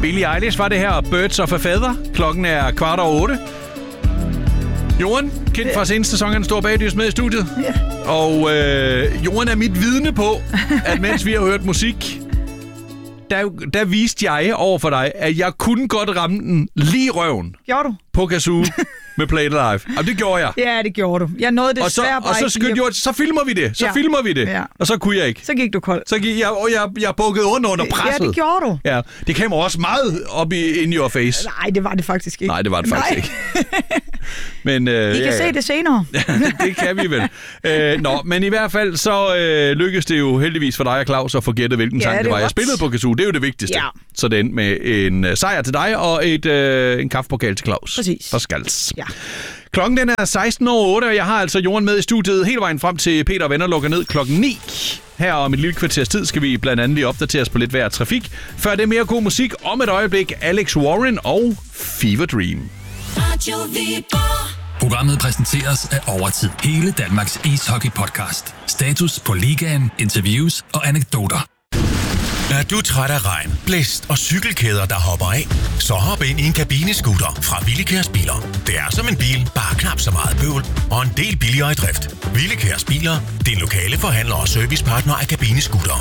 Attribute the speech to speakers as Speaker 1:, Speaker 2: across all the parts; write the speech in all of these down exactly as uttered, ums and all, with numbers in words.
Speaker 1: Billie Eilish var det her, Birds of a Feather. Klokken er kvart over otte. Johan, kendt fra seneste sæson, han står bagdyrs med i studiet.
Speaker 2: Ja.
Speaker 1: Og øh, Johan er mit vidne på, at mens vi har hørt musik, der, der viste jeg over for dig, at jeg kunne godt ramme den lige i røven.
Speaker 2: Gjorde du?
Speaker 1: På kazoo med Play It Live. Jamen, det gjorde jeg.
Speaker 2: Ja, det gjorde du. Jeg nåede det
Speaker 1: og så,
Speaker 2: svært bare
Speaker 1: og så skyndte jeg, så filmer vi det. Så
Speaker 2: ja.
Speaker 1: filmer vi det.
Speaker 2: Ja.
Speaker 1: Og så kunne jeg ikke.
Speaker 2: Så gik du kold.
Speaker 1: Så gik jeg, og jeg, jeg bukkede under under presset.
Speaker 2: Ja, det gjorde du.
Speaker 1: Ja, det kom også meget op i in your face.
Speaker 2: Nej, det var det faktisk ikke.
Speaker 1: Nej, det var det faktisk
Speaker 2: Nej.
Speaker 1: ikke. Men, øh,
Speaker 2: I kan
Speaker 1: ja,
Speaker 2: se det senere.
Speaker 1: det kan vi vel. Øh, nå, men i hvert fald så øh, lykkedes det jo heldigvis for dig og Claus at få gættet, hvilken
Speaker 2: Ja,
Speaker 1: sang det,
Speaker 2: det
Speaker 1: var. Jeg
Speaker 2: godt.
Speaker 1: spillede på kazoo, det er jo det vigtigste.
Speaker 2: Ja.
Speaker 1: Så det endte med en øh, sejr til dig og et, øh, en kaffepokal til Claus.
Speaker 2: Præcis.
Speaker 1: For Skals.
Speaker 2: Ja.
Speaker 1: Klokken den er seksten over otte, og jeg har altså Johan med i studiet hele vejen frem til Peter og Venner lukker ned klokken ni. Her om et lille kvarters tid skal vi blandt andet lige opdatere os på lidt vejr trafik. Før det er mere god musik om et øjeblik, Alex Warren og Fever Dream.
Speaker 3: Programmet præsenteres af Overtid. Hele Danmarks ishockey-podcast. Status på ligaen, interviews og anekdoter.
Speaker 4: Er du træt af regn, blæst og cykelkæder, der hopper af? Så hop ind i en kabinescooter fra Willekærs Biler. Det er som en bil, bare knap så meget bøvl og en del billigere i drift. Willekærs Biler, din lokale forhandler og servicepartner af kabinescootere.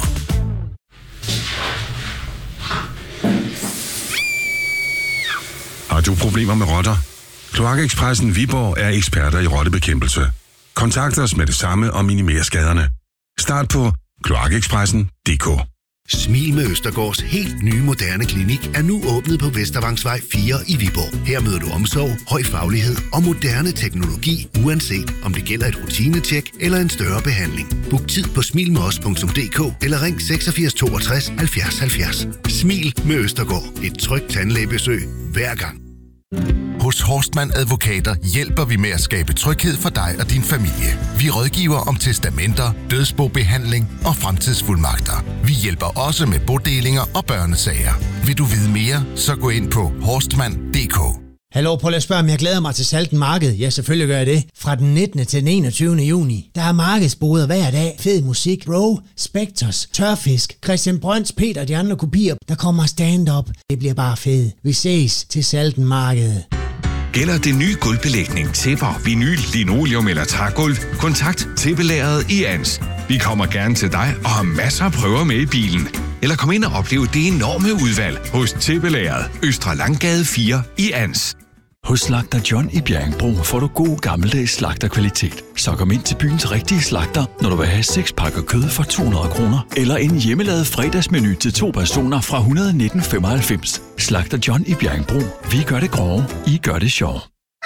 Speaker 5: Har du problemer med rotter? Kloakekspressen Viborg er eksperter i rottebekæmpelse. Kontakt os med det samme og minimer skaderne. Start på kloakekspressen punktum d k.
Speaker 6: Smil med Østergaards helt nye moderne klinik er nu åbnet på Vestervangsvej fire i Viborg. Her møder du omsorg, høj faglighed og moderne teknologi, uanset om det gælder et rutinetjek eller en større behandling. Book tid på smil med os punktum d k eller ring seksogfirs toogtres halvfjerds halvfjerds. Smil med Østergaard. Et trygt tandlægebesøg hver gang.
Speaker 7: Hos Horstmann Advokater hjælper vi med at skabe tryghed for dig og din familie. Vi rådgiver om testamenter, dødsbobehandling og fremtidsfuldmagter. Vi hjælper også med bodelinger og børnesager. Vil du vide mere, så gå ind på horstmann punktum d k.
Speaker 8: Hallo, prøv at spørge, om jeg glæder mig til Salten Marked. Ja, selvfølgelig gør jeg det. Fra den nittende til den enogtyvende juni. Der er markedsboder hver dag. Fed musik, Row, Spectres, Tørfisk, Christian Brøns, Peter og de andre kopier. Der kommer stand-up. Det bliver bare fedt. Vi ses til Salten Marked.
Speaker 9: Gælder det nye gulvbelægning, tæpper, vinyl, linoleum eller trægulv? Kontakt Tæppelageret i Ans. Vi kommer gerne til dig og har masser af prøver med i bilen. Eller kom ind og opleve det enorme udvalg hos Tæppelageret, Østre Langgade fire i Ans.
Speaker 10: Hos Slagter John i Bjerringbro får du god gammeldags slagterkvalitet. Så kom ind til byens rigtige slagter, når du vil have seks pakker kød for to hundrede kroner. Eller en hjemmelavet fredagsmenu til to personer fra et hundrede og nitten komma femoghalvfems. Slagter John i Bjerringbro. Vi gør det grove, I gør det sjov.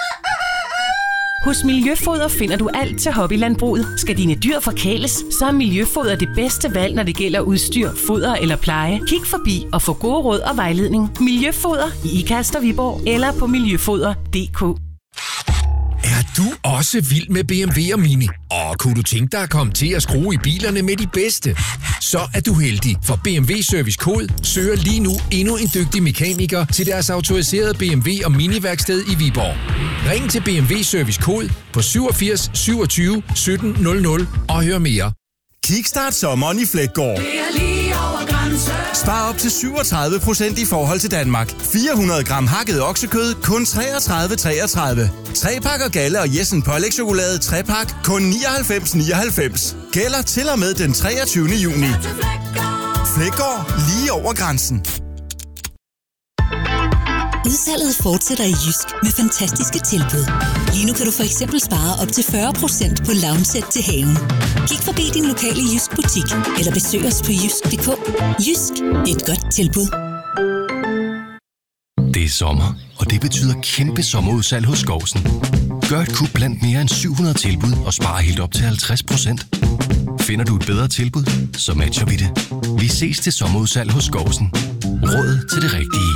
Speaker 11: Hos Miljøfoder finder du alt til hobbylandbruget. Skal dine dyr forkæles, så er Miljøfoder det bedste valg, når det gælder udstyr, foder eller pleje. Kig forbi og få gode råd og vejledning. Miljøfoder i Ikast og Viborg eller på miljøfoder punktum d k.
Speaker 12: Er du også vild med B M W og Mini? Og kunne du tænke dig at komme til at skrue i bilerne med de bedste? Så er du heldig, for B M W Service Code søger lige nu endnu en dygtig mekaniker til deres autoriserede B M W og Mini-værksted i Viborg. Ring til B M W Service Code på syvogfirs syvogtyve sytten nul nul og hør mere.
Speaker 4: Kickstart sommeren i Fleggaard. Spar op til syvogtredive procent i forhold til Danmark. fire hundrede gram hakket oksekød, kun treogtredive treogtredive. tre pakker Galle og Jessen pålægtschokolade tre pak, kun nioghalvfems nioghalvfems. Gælder til og med den treogtyvende juni. Fleggaard, lige over grænsen.
Speaker 13: Udsalget fortsætter i Jysk med fantastiske tilbud. Lige nu kan du for eksempel spare op til fyrre procent på lounge-sæt til haven. Kig forbi din lokale Jysk butik eller besøg os på jysk punktum d k. Jysk, et godt tilbud.
Speaker 14: Det er sommer, og det betyder kæmpe sommerudsalg hos Skovsen. Gør et kup blandt mere end syv hundrede tilbud og spare helt op til halvtreds procent. Finder du et bedre tilbud, så matcher vi det. Vi ses til sommerudsalg hos Skovsen. Råd til det rigtige.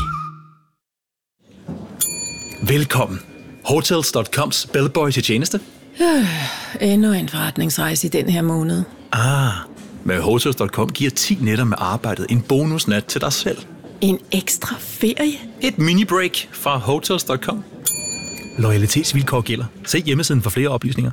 Speaker 15: Velkommen. Hotels punktum coms bellboy til tjeneste.
Speaker 16: Øh, endnu en forretningsrejse i den her måned.
Speaker 15: Ah, med Hotels punktum com giver ti nætter med arbejdet en bonusnat til dig selv.
Speaker 16: En ekstra ferie?
Speaker 15: Et mini-break fra Hotels punktum com. Loyalitetsvilkår gælder. Se hjemmesiden for flere oplysninger.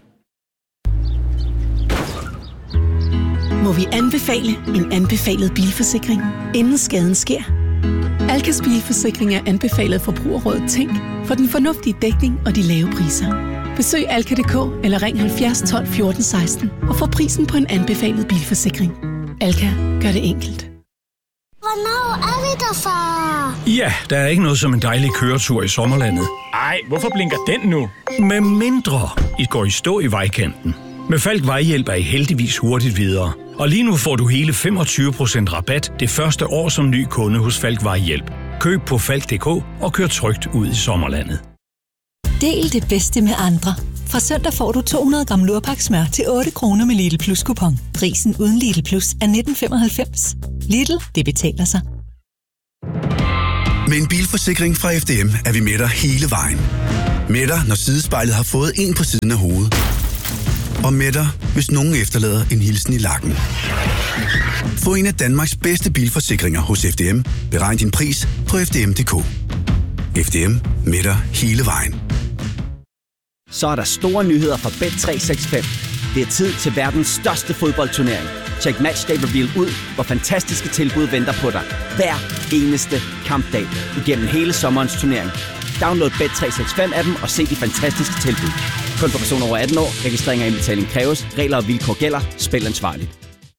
Speaker 17: Må vi anbefale en anbefalet bilforsikring, inden skaden sker? Alkas bilforsikring er anbefalet forbrugerrådet Tænk for den fornuftige dækning og de lave priser. Besøg alka punktum d k eller ring halvfjerds tolv fjorten seksten og få prisen på en anbefalet bilforsikring. Alka gør det enkelt.
Speaker 18: Hvornår er vi der, far?
Speaker 19: Ja, der er ikke noget som en dejlig køretur i sommerlandet.
Speaker 20: Ej, hvorfor blinker den nu?
Speaker 19: Med mindre I går i stå i vejkanten. Med Falk Vejhjælp er I heldigvis hurtigt videre. Og lige nu får du hele femogtyve procent rabat det første år som ny kunde hos Falk Vejhjælp. Køb på falk punktum d k og kør trygt ud i sommerlandet.
Speaker 13: Del det bedste med andre. Fra søndag får du to hundrede gram Lurpak smør til otte kroner med Lidl Plus kupon. Prisen uden Lidl Plus er nitten femoghalvfems. Lidl, det betaler sig.
Speaker 21: Med en bilforsikring fra F D M er vi med dig hele vejen. Med dig, når sidespejlet har fået en på siden af hovedet. Og med dig, hvis nogen efterlader en hilsen i lakken. Få en af Danmarks bedste bilforsikringer hos F D M. Beregn din pris på f d m punktum d k. F D M, med dig hele vejen.
Speaker 22: Så er der store nyheder fra Bet tre seks fem. Det er tid til verdens største fodboldturnering. Check Matchday Reveal ud, hvor fantastiske tilbud venter på dig. Hver eneste kampdag igennem hele sommerens turnering. Download Bet tre seks fem appen og se de fantastiske tilbud. Kun for personer over atten år. Registrering og indbetaling kræves. Regler og vilkår gælder. Spil ansvarligt.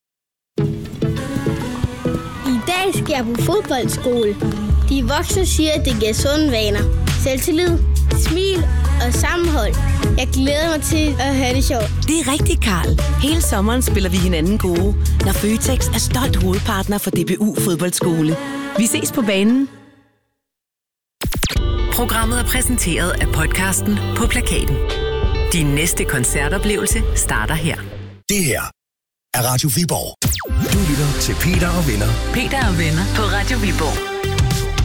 Speaker 18: I dag skal jeg på fodboldskole. De voksne siger, at det giver sunde vaner. Selvtillid, smil og sammenhold. Jeg glæder mig til at have det sjovt.
Speaker 23: Det er rigtigt, Karl. Hele sommeren spiller vi hinanden gode, når Føtex er stolt hovedpartner for D B U Fodboldskole. Vi ses på banen.
Speaker 11: Programmet er præsenteret af podcasten På Plakaten. Din næste koncertoplevelse starter her.
Speaker 21: Det her er Radio Viborg. Du lytter til Peter og Venner.
Speaker 11: Peter og Venner på Radio Viborg.